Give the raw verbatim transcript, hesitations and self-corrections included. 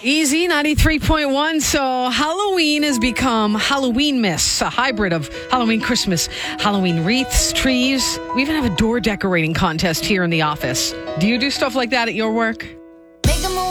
Easy ninety-three point one. So Halloween has become Halloween Miss, a hybrid of Halloween Christmas, Halloween wreaths, trees. We even have a door decorating contest here in the office. Do you do stuff like that at your work?